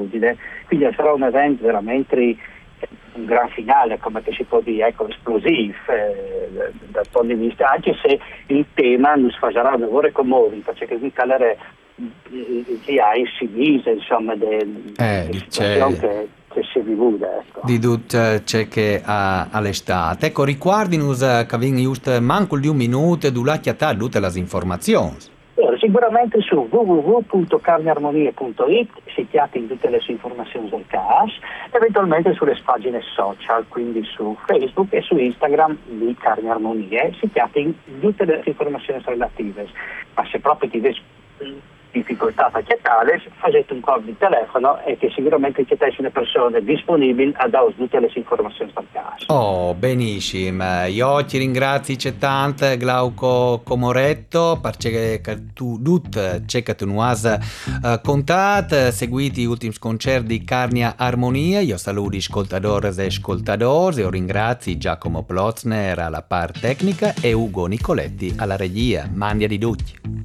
ordine, quindi sarà un evento veramente un gran finale, come che si può dire, ecco, esplosivo dal punto di vista, anche se il tema non si farà un lavoro comune, perché qui calare che ha insidioso, insomma, della situazione che si vive, ecco. Di tutto c'è che all'estate. Ecco, riguardinus che viene giusto manco di un minuto, du la chiatà tutte le informazioni. Allora, sicuramente su www.carnearmonie.it si chiate in tutte le informazioni del caso, eventualmente sulle pagine social, quindi su Facebook e su Instagram di Carne Armonie, si chiate in tutte le informazioni relative. Ma se proprio ti vedi difficoltà a chiatare, fate un call di telefono e che sicuramente c'è una persona disponibile a dare tutte le informazioni del caso. Oh, benissimo. Io ti ringrazio tanto, Glauco Comoretto, perché tu tutto c'è che tu non hai contato, seguiti gli ultimi concerti di Carnia Armonia. Io saluto gli ascoltatori e ascoltatori, io ringrazio Giacomo Plotzner alla parte tecnica e Ugo Nicoletti alla regia. Mandia di tutti.